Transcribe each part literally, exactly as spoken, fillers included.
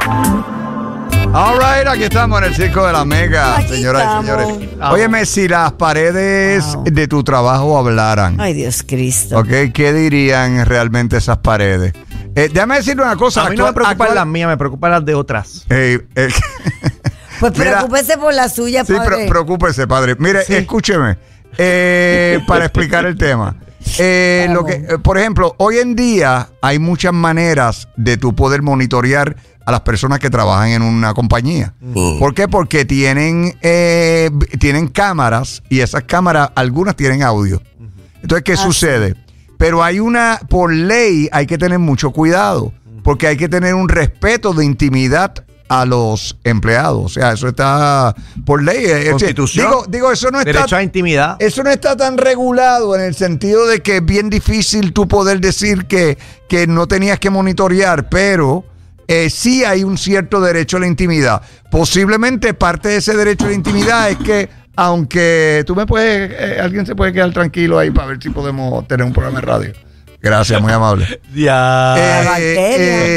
All right, aquí estamos en el Circo de la Mega, Aquí señoras estamos. y señores. Óyeme, si las paredes Wow. de tu trabajo hablaran, Ay, Dios Cristo. ¿ok? ¿Qué dirían realmente esas paredes? Eh, déjame decirle una cosa. A mí no me actual- preocupan actual- las mías, me preocupan las de otras. Eh, eh, Pues Mira, preocúpese por la suya, sí, padre. pre- preocúpese, padre. Mire, Sí. escúcheme, eh, para explicar el tema. Eh, lo que, eh, por ejemplo, hoy en día hay muchas maneras de tú poder monitorear a las personas que trabajan en una compañía. ¿Por qué? Porque tienen, eh, tienen cámaras y esas cámaras, algunas tienen audio. Entonces, ¿qué Ah, sucede? Pero hay una, por ley hay que tener mucho cuidado, porque hay que tener un respeto de intimidad a los empleados. O sea, eso está por ley. Es decir, Constitución. Digo, digo, eso no está... Derecho a intimidad. Eso no está tan regulado en el sentido de que es bien difícil tú poder decir que, que no tenías que monitorear, pero eh, sí hay un cierto derecho a la intimidad. Posiblemente parte de ese derecho a la intimidad es que, aunque tú me puedes, eh, alguien se puede quedar tranquilo ahí para ver si podemos tener un programa de radio. Gracias, muy amable. Ya. Eh, bacteria.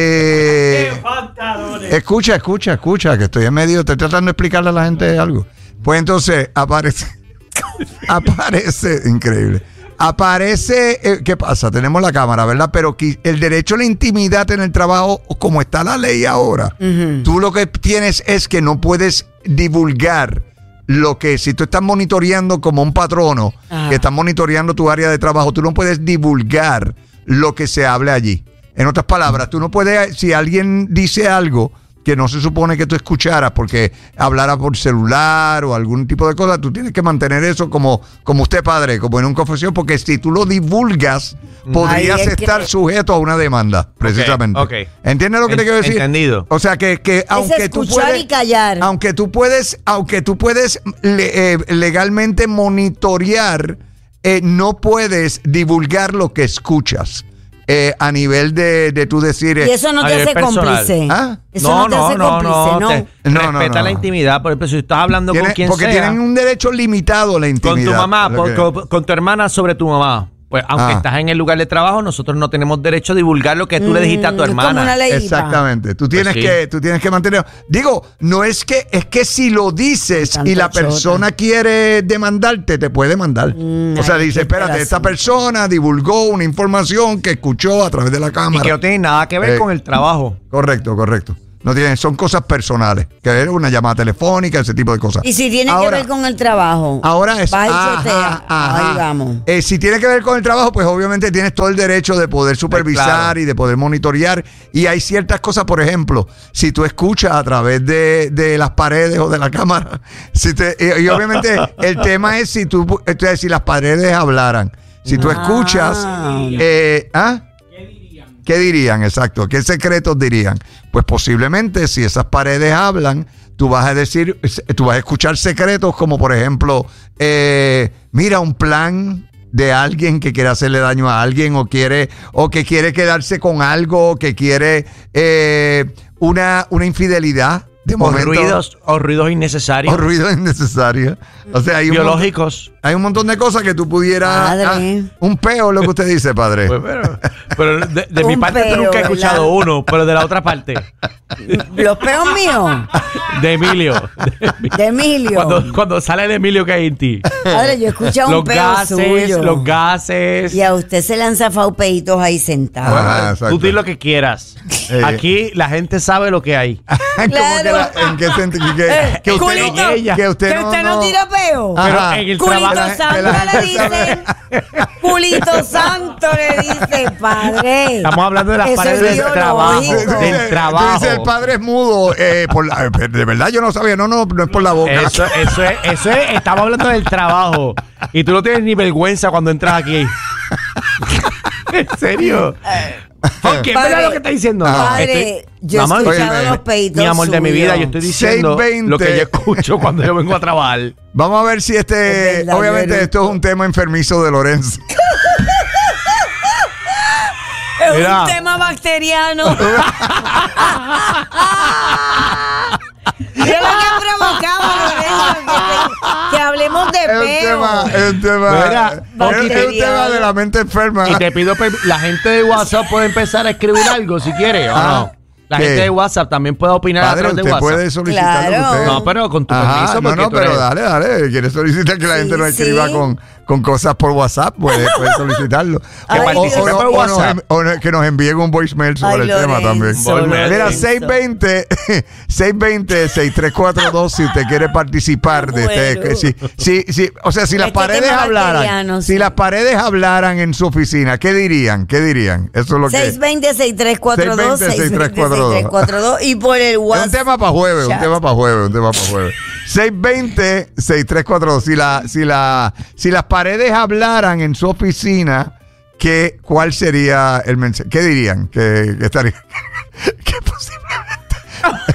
eh, escucha, escucha, escucha, que estoy en medio, estoy tratando de explicarle a la gente algo. Pues entonces aparece, aparece, increíble, aparece, eh, ¿qué pasa? Tenemos la cámara, ¿verdad? Pero qui- el derecho a la intimidad en el trabajo, como está la ley ahora, tú lo que tienes es que no puedes divulgar lo que, si tú estás monitoreando como un patrono, Ajá. que estás monitoreando tu área de trabajo, tú no puedes divulgar lo que se hable allí. En otras palabras, tú no puedes, si alguien dice algo que no se supone que tú escucharas porque hablara por celular o algún tipo de cosa, tú tienes que mantener eso como, como usted, padre, como en un confesión, porque si tú lo divulgas, podrías Ahí es estar que- sujeto a una demanda, precisamente. ok. ¿Entiendes lo que En- te quiero decir? entendido. O sea, que, que aunque tú escuchar puedes... y callar. Aunque tú puedes, aunque tú puedes le- eh, legalmente monitorear, eh, no puedes divulgar lo que escuchas eh, a nivel de, de tú decir... eh, Y eso no a te nivel hace personal. cómplice. ¿Ah? Eso no, te hace cómplice, ¿no? te- No, no, respeta no. la intimidad. Por ejemplo, si estás hablando tiene- con quien porque sea, tienen un derecho limitado a la con intimidad. tu mamá, Lo por- que- con, con tu hermana sobre tu mamá. Pues aunque Ah. estás en el lugar de trabajo, nosotros no tenemos derecho a divulgar lo que tú le dijiste a tu Mm, es como hermana. una ley. Exactamente. Tú tienes sí. que, tú tienes que mantener. Digo, no es que, es que si lo dices Tanto y la chota. persona quiere demandarte, te puede demandar. Mm, o sea, ay, dice, qué espérate, esta pedazo. persona divulgó una información que escuchó a través de la Y cámara. que no tiene nada que ver Eh. con el trabajo. Correcto, correcto. No tienen, son cosas personales, que es una llamada telefónica, ese tipo de cosas. Y si tiene Ahora- que ver con el trabajo. Ahora es. vas y ajá, chotea. ajá. Ahí vamos. Eh, si tiene que ver con el trabajo, pues obviamente tienes todo el derecho de poder supervisar claro. y de poder monitorear. Y hay ciertas cosas, por ejemplo, si tú escuchas a través de, de las paredes o de la cámara, si te, y, y obviamente el tema es si tú, entonces, si las paredes hablaran. Si tú Ah. escuchas. Eh, ¿ah? ¿Qué dirían? Exacto. ¿Qué secretos dirían? Pues posiblemente si esas paredes hablan, tú vas a decir, tú vas a escuchar secretos como por ejemplo, eh, mira, un plan de alguien que quiere hacerle daño a alguien o quiere o que quiere quedarse con algo, o que quiere eh, una, una infidelidad de O momento, ruidos, o ruidos innecesarios. o ruido innecesario. O sea, hay un biológicos. montón- hay un montón de cosas que tú pudieras... Padre. ah, un peo, lo que usted dice, padre. Pues, pero pero de, de mi Un parte peo, tú nunca he ¿verdad? escuchado uno, pero de la otra parte, Los peos míos. de Emilio. De Emilio. Cuando, cuando sale el Emilio que hay en ti. Padre, yo he escuchado Los un peo gases, suyo. los gases. Y a usted se le han zafado peitos ahí sentados. Ah, exacto. Tú di lo que quieras. Eh. Aquí la gente sabe lo que hay. ¿Cómo que Claro. la- ¿En qué sentido? Que, Eh, que usted, culito, no, ella. que usted que no, usted no, no- tira peo. Ajá. Pero en el Culito trabajo. santo que la le gente dicen. Culito santo le dice, padre. Estamos hablando de las Eso paredes es del trabajo. biológico. Tú Del dices- trabajo. tú dices, el padre es mudo. Eh, por la- de verdad, yo no sabía. No, no, no es por la boca. Eso, eso es, eso es, estamos hablando del trabajo. Y tú no tienes ni vergüenza cuando entras aquí. ¿En serio? Porque es Padre, verdad lo que está diciendo. padre, Estoy- yo he Mamá, escuchado óyeme, los peitos mi amor de mi vida, suyos. yo estoy diciendo seiscientos veinte. lo que yo escucho cuando yo vengo a trabajar. Vamos a ver si este. Es verdad, obviamente, Lorenzo. esto es un tema enfermizo de Lorenzo. Es Mira. un tema bacteriano. Mira lo que ha provocado, Lorenzo, que, que hablemos de Es un peo. tema. Es un tema. Mira, es, es un bacteriano. tema de la mente enferma. Y te pido, per- la gente de WhatsApp puede empezar a escribir algo si quiere o Ah. no. La ¿Qué? gente de WhatsApp también puede opinar Padre, a través de usted WhatsApp. puede solicitarlo Claro. usted. No, pero con tu Ajá, permiso. no, porque no, tú pero eres- dale, dale. ¿Quieres solicitar que la Sí, gente nos escriba sí. con, con cosas por WhatsApp? Puede, puede solicitarlo. Ay, o, o- participe o no- por o nos WhatsApp. en- o no- que nos envíen un voicemail sobre Ay, el tema Lorenzo, también. Voicemail. Mira, Lorenzo. seis veinte, seis veinte, seis tres cuatro dos si usted quiere participar de este. Bueno. que si, si, si, o sea, si las Este paredes tema hablaran, bacteriano, si sí. las paredes hablaran en su oficina, ¿qué dirían? ¿Qué dirían? Eso es lo que seis veinte, sesenta y tres cuarenta y dos, seis veinte, seis veinte, sesenta y tres cuarenta y dos y por el Es un WhatsApp. tema para jueves, un Chat. tema para jueves, un tema para jueves. seis veinte, sesenta y tres cuarenta y dos Si, la, si, la, si las paredes hablaran en su oficina, ¿qué, ¿cuál sería el mensaje? ¿Qué dirían? ¿Qué, qué estaría? ¿Qué posiblemente?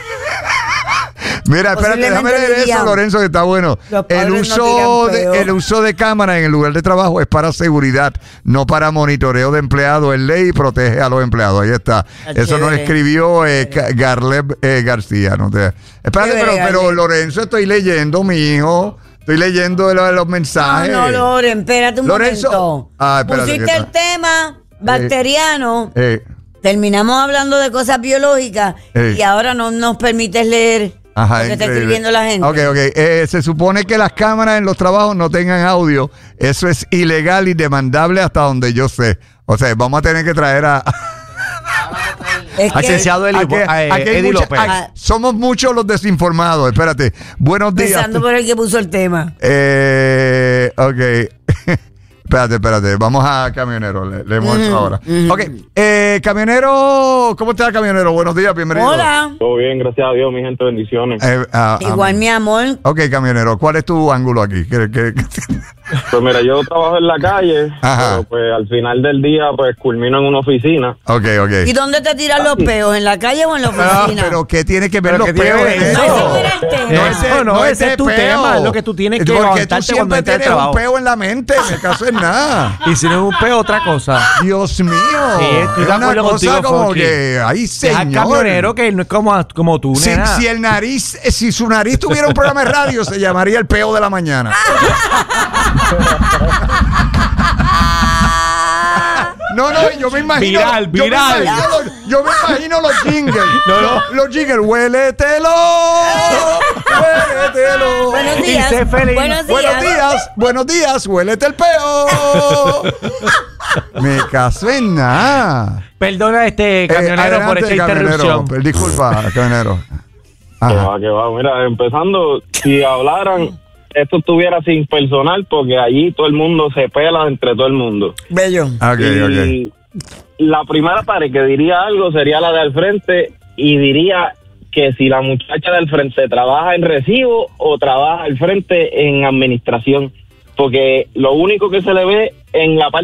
Mira, espérate, déjame Posiblemente leer eso, dirían, Lorenzo, que está bueno. los El padres no uso, tiran de, peo. el uso de cámara en el lugar de trabajo es para seguridad, no para monitoreo de empleados. Es ley y protege a los empleados. Ahí está. Ah, Eso nos chévere. escribió eh, Ga- Garleb eh, García. No te, espérate, Chévere, pero, pero Garleb. Lorenzo, estoy leyendo, mi hijo. Estoy leyendo los, los No, mensajes. no, Loren, espérate un Lorenzo. momento. Ah, espérate, Pusiste ¿qué el tal? tema bacteriano, Eh, terminamos hablando de cosas biológicas Eh. y ahora no nos permites leer Ajá, lo que está increíble. escribiendo la gente. Ok, ok. Eh, se supone que las cámaras en los trabajos no tengan audio. Eso es ilegal y demandable hasta donde yo sé. O sea, vamos a tener que traer a... Es que- Licenciado Eli- Aquí- eh, aquí hay Eddie mucha- López. ay, somos muchos los desinformados. Espérate. Buenos días. Empezando por el que puso el tema. Eh, ok. Espérate, espérate. Vamos a Camionero. Le, leemos esto ahora. Ok. Eh, Camionero. ¿Cómo está, Camionero? Buenos días. Bienvenido. Hola. Todo bien, gracias a Dios, mi gente, bendiciones. Eh, ah, Igual, amén. mi amor. Ok, Camionero. ¿Cuál es tu ángulo aquí? ¿Qué- qué- qué- Pues mira, yo trabajo en la calle, Ajá. pero pues al final del día pues culmino en una oficina. Ok, ok. ¿Y dónde te tiran los peos? ¿En la calle o en la Ah, oficina? pero ¿qué tiene que ver ¿Pero los qué tiene peos que en ver eso? eso? No, ese no era el tema. No, ese- no, ese es tu peo. tema, es lo que tú tienes que Porque tú aguantarte siempre cuando entra al tienes un trabajo. peo en la mente, me caso en nada. Y si no es un peo, otra cosa. Dios mío. Sí, estoy es de una acuerdo cosa contigo, como Funky. que, ay, Deja al señor. camionero que no es como, como tú, Si, nena. si el nariz, eh, si su nariz tuviera un programa de radio, se llamaría el peo de la mañana. No, no, yo me imagino. Viral, yo me viral. imagino los- Yo me imagino los jingles. No, no. Los, los jingles, huéletelo. Huéletelo. Buenos Y días. sé feliz. Buenos días. Buenos días, buenos días, huélete el peo. Me caso en nada. Perdona, este camionero, Eh, por esta adelante, camionero. interrupción. Disculpa, camionero. Que Ajá. va, que va. Mira, empezando, si hablaran, esto estuviera sin personal, porque allí todo el mundo se pela entre todo el mundo. Bello. Ok, ok. Y la primera pared que diría algo sería la de al frente, y diría que si la muchacha del frente trabaja en recibo o trabaja al frente en administración, porque lo único que se le ve en la parte